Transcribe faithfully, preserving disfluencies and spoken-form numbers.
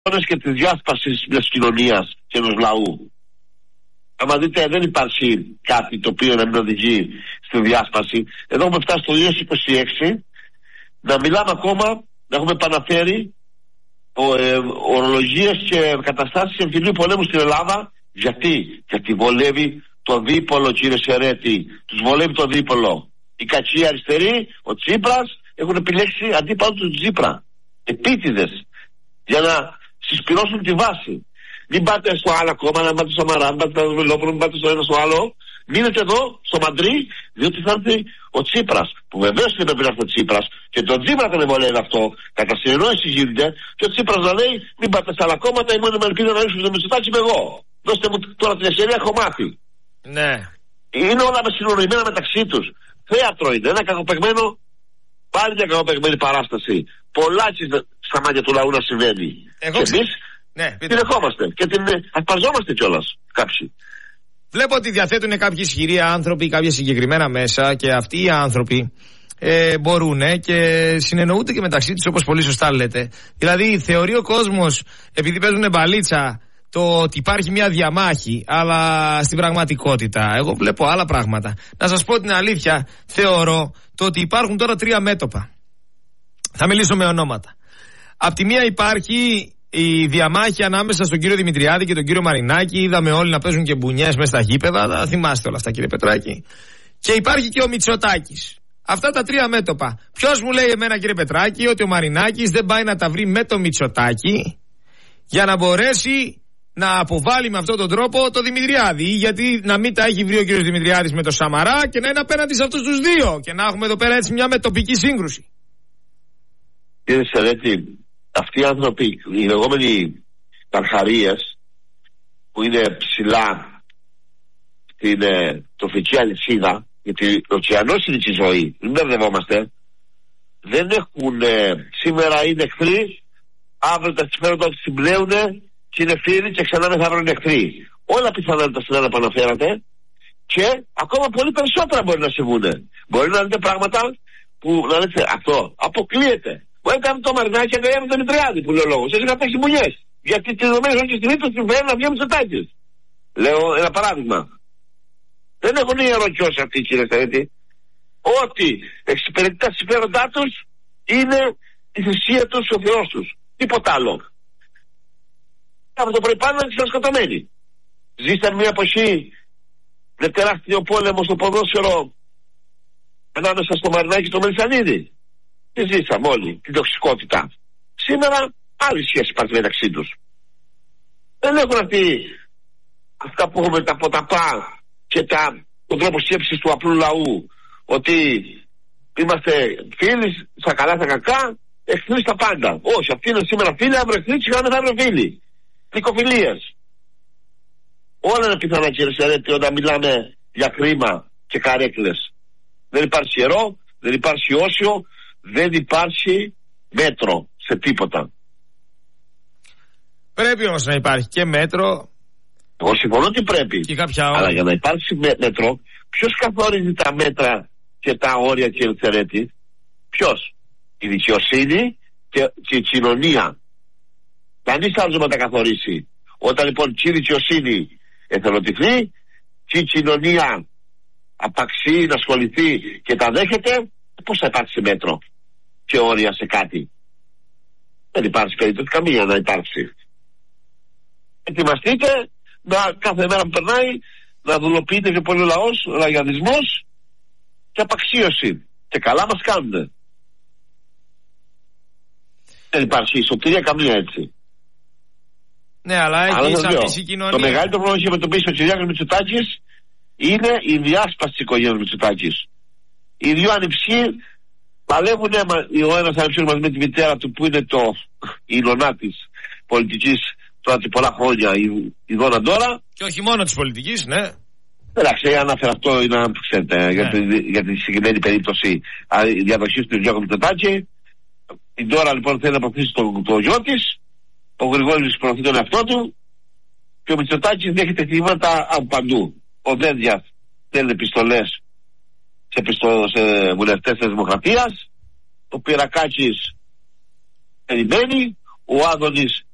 και τη διάσπαση μιας κοινωνίας και ενός λαού. Άμα δείτε, δεν υπάρχει κάτι το οποίο να μην οδηγεί στη διάσπαση. Εδώ έχουμε φτάσει το δύο χιλιάδες είκοσι έξι να μιλάμε ακόμα, να έχουμε επαναφέρει ε, ορολογίες και καταστάσεις εμφυλίου πολέμου στην Ελλάδα. Γιατί? Γιατί βολεύει το δίπολο, κύριε Σερέτη. Τους βολεύει το δίπολο. Οι κακοί αριστεροί, ο Τσίπρας, έχουν επιλέξει αντίπαλο του Τσίπρα. Επίτηδες. Για να συσπυρώσουν τη βάση. Μην πάτε στο άλλο κόμμα, να πάτε στο Σαμαρά, μην πάτε στο Βελόπουλο, μην πάτε στο ένα στο άλλο. Μείνετε εδώ, στο Μαντρί, διότι θα έρθει ο Τσίπρας. Που βεβαίως δεν πρέπει να έρθει ο Τσίπρας. Και τον Τσίπρα δεν βολεύει αυτό. Κατά συνεννόηση γίνεται. Και ο Τσίπρας να λέει: μην πάτε στα άλλα κόμματα, η μόνη με ελπίδα να ρίξουν το Μητσοτάκη είμαι εγώ. Δώστε μου τώρα την ευκαιρία, έχω μάθει. Ναι. Είναι όλα με συνονοημένα μεταξύ τους. Θέατρο είναι. Ένα κακοπεγμένο, πάλι μια κακοπεγμένη παράσταση. Πολλά στα μάτια του λαού να συμβαίνει. Εγώ και εμείς ναι, την δεχόμαστε και την ασπαζόμαστε κιόλας κάποιοι. Βλέπω ότι διαθέτουν κάποιοι ισχυροί άνθρωποι κάποια συγκεκριμένα μέσα και αυτοί οι άνθρωποι ε, μπορούν και συνεννοούνται και μεταξύ τους, όπως πολύ σωστά λέτε. Δηλαδή θεωρεί ο κόσμος, επειδή παίζουν μπαλίτσα, το ότι υπάρχει μια διαμάχη, αλλά στην πραγματικότητα εγώ βλέπω άλλα πράγματα. Να σας πω την αλήθεια, θεωρώ το ότι υπάρχουν τώρα τρία μέτωπα. Θα μιλήσω με ονόματα. Απ' τη μία υπάρχει η διαμάχη ανάμεσα στον κύριο Δημητριάδη και τον κύριο Μαρινάκη. Είδαμε όλοι να παίζουν και μπουνιές μέσα στα γήπεδα. Τα θυμάστε όλα αυτά, κύριε Πετράκη. Και υπάρχει και ο Μητσοτάκης. Αυτά τα τρία μέτωπα. Ποιος μου λέει εμένα, κύριε Πετράκη, ότι ο Μαρινάκης δεν πάει να τα βρει με το Μητσοτάκη για να μπορέσει να αποβάλει με αυτόν τον τρόπο το Δημητριάδη? Ή γιατί να μην τα έχει βρει ο κύριος Δημητριάδης με το Σαμαρά και να είναι απέναντι σε αυτούς τους δύο και να έχουμε εδώ πέρα έτσι μια μετοπική σύγκρουση? Κύριε Σερέτη, αυτοί οι άνθρωποι, οι λεγόμενοι καρχαρίες, που είναι ψηλά στην ε, τροφική αλυσίδα, γιατί ο ωκεανός είναι η ζωή, μην μπερδευόμαστε, δεν έχουν, ε, σήμερα είναι εχθροί, αύριο τα συμφέροντα τους συμπλέουν και είναι φίλοι και ξανά μεθαύριο είναι εχθροί. Όλα πιθανότητα στην Ελλάδα που αναφέρατε και ακόμα πολύ περισσότερα μπορεί να συμβούν. Μπορεί να δείτε πράγματα που να λέτε αυτό αποκλείεται. Μπορεί να κάνει το Μαρινάκη και να κάνει τον Δημητριάδη που λέει ο λόγος. Έτσι να παίξει μπουνιές. Γιατί τη δεδομένη όλη τη στιγμή του συμβαίνει να βγει ο Μητσοτάκης. Λέω ένα παράδειγμα. Δεν έχουν ιεροκιώσει αυτοί, κύριε Σερέτη, ότι εξυπηρετεί τα συμφέροντά τους είναι η θυσία τους, ο Θεός τους. Τίποτα άλλο. Από το πρωί πάνω είναι ξεσκοτωμένοι. Ζήσαν μια εποχή με τεράστιο πόλεμο στο ποδόσφαιρο ανάμεσα στο Μαρινάκη και στο Μελισσανίδη. Τι ζήσαμε όλοι, την τοξικότητα. Σήμερα άλλη σχέση υπάρχει μεταξύ τους. Δεν έχουν αυτοί αυτά που έχουμε τα ποταπά και τα, τον τρόπο σκέψης του απλού λαού, ότι είμαστε φίλοι στα καλά στα κακά, εχθροί στα πάντα. Όχι, αυτοί είναι σήμερα φίλοι, αύριο εχθροί και θα είναι φίλοι. Δικοφιλίες. Όλα είναι πιθανά, κύριε Σερέτη, όταν μιλάμε για κρίμα και καρέκλες. Δεν υπάρχει ιερό, δεν υπάρχει όσιο, δεν υπάρχει μέτρο σε τίποτα. Πρέπει όμως να υπάρχει και μέτρο. Εγώ συμφωνώ ότι πρέπει. Και κάποια αλλά για να υπάρξει μέτρο, ποιος καθορίζει τα μέτρα και τα όρια, κύριε Σερέτη? Ποιος? Η δικαιοσύνη και, και η κοινωνία. Κανείς άλλος δεν θα τα καθορίσει. Όταν λοιπόν και η δικαιοσύνη εθελοτυφλεί και η κοινωνία απαξεί να ασχοληθεί και τα δέχεται, πώς θα υπάρξει μέτρο και όρια σε κάτι? Δεν υπάρχει περίπτωση καμία να υπάρξει. Ετοιμαστείτε να κάθε μέρα που περνάει να δουλοποιείται και πολύ ο λαός, ο λαγιαδισμός και απαξίωση. Και καλά μας κάνουν. Δεν υπάρχει σωτηρία καμία έτσι. Ναι, αλλά έχει σαφής η κοινωνία. Το μεγαλύτερο πρόβλημα που έχει αντιμετωπίσει ο Κυριάκος Μητσοτάκης είναι η διάσπαση της οικογένειας Μητσοτάκης. Οι δύο ανιψιοί παλεύουν, ο ένας ανιψιός μαζί με τη μητέρα του που είναι το υλωνά της πολιτικής τώρα και πολλά χρόνια, η, η Δόνα Ντόρα. Και όχι μόνο της πολιτικής, ναι. Εντάξει, ανάφερα αυτό να ξέρετε, ναι. για, τη, για τη συγκεκριμένη περίπτωση διαδοχής του Κυριάκου Μητσοτάκη. Η Ντόρα λοιπόν θέλει να προωθήσει το, το γιο της, ο Γρηγόρης προωθεί τον εαυτό του και ο Μητσοτάκης δέχεται χρήματα από παντού. Ο Δένδιας στέλνει επιστολές σε, πιστο, σε βουλευτές της Δημοκρατίας, ο Πυρακάκης περιμένει, ο Άδωνης